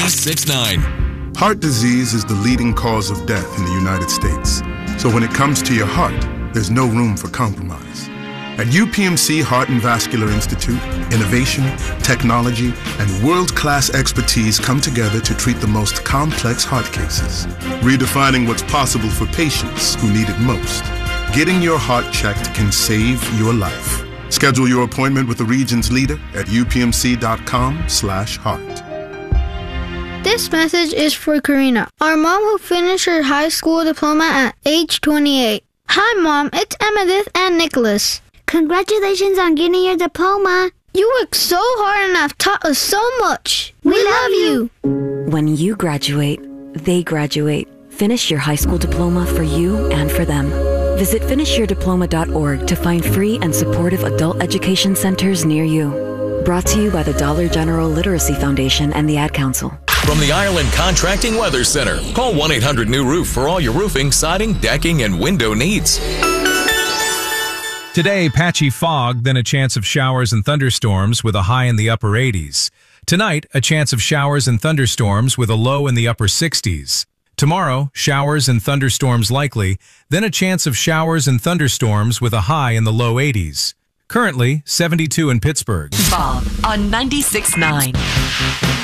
96.9. Heart disease is the leading cause of death in the United States. So when it comes to your heart, there's no room for compromise. At UPMC Heart and Vascular Institute, innovation, technology, and world-class expertise come together to treat the most complex heart cases, redefining what's possible for patients who need it most. Getting your heart checked can save your life. Schedule your appointment with the region's leader at upmc.com/heart. This message is for Karina, our mom who finished her high school diploma at age 28. Hi, Mom. It's Emmettith and Nicholas. Congratulations on getting your diploma. You worked so hard and have taught us so much. We love you. When you graduate, they graduate. Finish your high school diploma for you and for them. Visit finishyourdiploma.org to find free and supportive adult education centers near you. Brought to you by the Dollar General Literacy Foundation and the Ad Council. From the Ireland Contracting Weather Center, call 1-800-NEW-ROOF for all your roofing, siding, decking, and window needs. Today, patchy fog, then a chance of showers and thunderstorms with a high in the upper 80s. Tonight, a chance of showers and thunderstorms with a low in the upper 60s. Tomorrow, showers and thunderstorms likely, then a chance of showers and thunderstorms with a high in the low 80s. Currently, 72 in Pittsburgh. Bob on 96.9.